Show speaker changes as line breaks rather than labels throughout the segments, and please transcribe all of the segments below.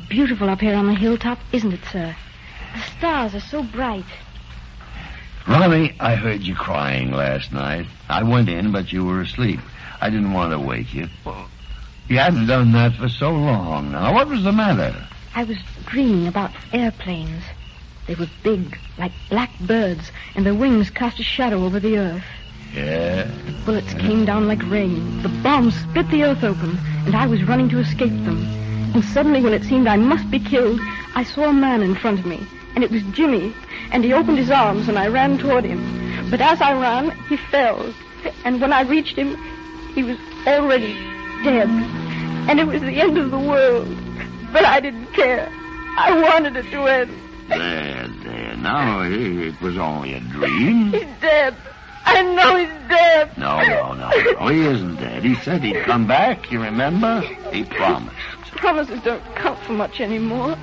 beautiful up here on the hilltop, isn't it, sir? The stars are so bright.
Ronnie, I heard you crying last night. I went in, but you were asleep. I didn't want to wake you. Well, you hadn't done that for so long now. What was the matter?
I was dreaming about airplanes. They were big, like black birds, and their wings cast a shadow over the earth.
Yeah?
The bullets came down like rain. The bombs split the earth open, and I was running to escape them. And suddenly, when it seemed I must be killed, I saw a man in front of me, and it was Jimmy, and he opened his arms, and I ran toward him. But as I ran, he fell, and when I reached him, he was already dead, and it was the end of the world. But I didn't care. I wanted it to end.
There. Now, it was only a dream.
He's dead. I know he's dead.
No. He isn't dead. He said he'd come back, you remember? He promised.
Promises don't count for much anymore.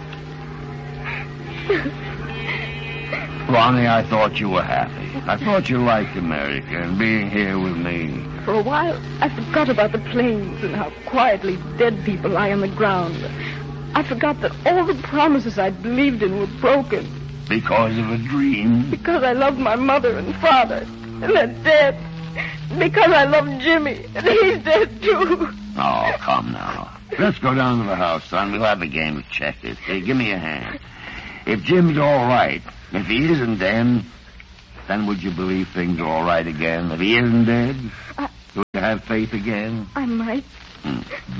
Ronnie, I thought you were happy. I thought you liked America and being here with me.
For a while, I forgot about the planes and how quietly dead people lie on the ground. I forgot that all the promises I'd believed in were broken.
Because of a dream?
Because I loved my mother and father, and they're dead. Because I love Jimmy, and he's dead too.
Oh, come now. Let's go down to the house, son. We'll have a game of checkers. Hey, give me a hand. If Jim's all right, if he isn't dead, then would you believe things are all right again? If he isn't dead, would you have faith again?
I might.